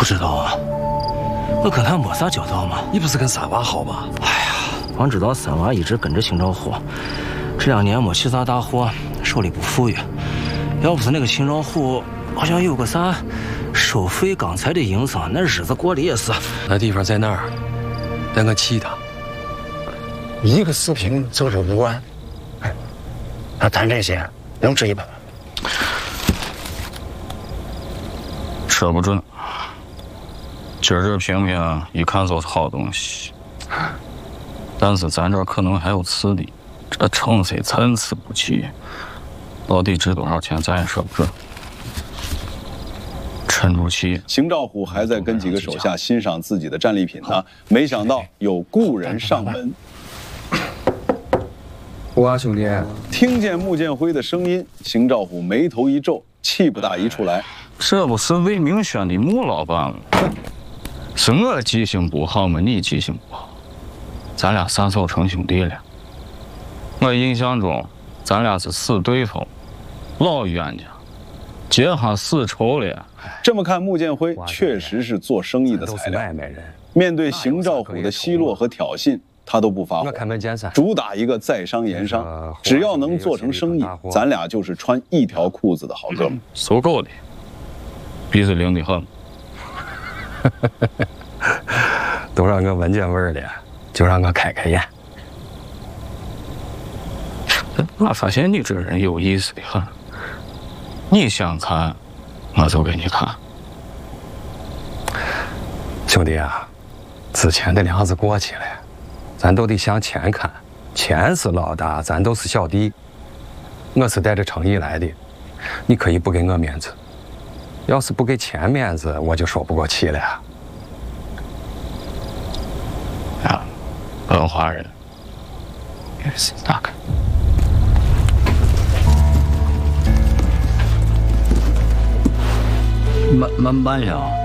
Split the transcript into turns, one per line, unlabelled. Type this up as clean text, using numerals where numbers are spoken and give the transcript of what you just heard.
知道啊，我跟他没啥交道嘛。
你不是跟三娃好吗？
哎呀，光知道三娃一直跟着秦兆虎，这2年没起啥大祸，手里不富裕。要不是那个秦兆虎好像有个啥收废钢材的营生，那日子过得也是。
那地方在哪儿？等我去他。
一个视频就是5万，他谈这些能值100万。
说不准，今儿这评评一看就是好东西，但是咱这儿可能还有次的，这成色参差不齐，到底值多少钱咱也说不准。沉住气。
邢兆虎还在跟几个手下欣赏自己的战利品呢，没想到有故人上门。
我兄弟，
听见穆建辉的声音，邢兆虎眉头一皱，气不打一处来。
这不是魏明轩的穆老板吗？是我记性不好吗？你记性不好？咱俩啥时候成兄弟了？我印象中，咱俩是死对头，老冤家，结下死仇了。
这么看，穆建辉确实是做生意的材料。面对邢兆虎的奚落和挑衅，他都不发火，主打一个在商言商，只要能做成生意，咱俩就是穿一条裤子的好哥们。
搜狗的，鼻子灵得很。
都让我闻见味儿了，就让我开开眼。
我发现你这人有意思的很，你想看，我就给你看。
兄弟啊，之前的梁子过去了，咱都得向前看，钱是老大，咱都是小弟。我是带着诚意来的，你可以不给我面子，要是不给钱面子，我就说不过去了。
啊，文化人，也是大概。
慢下。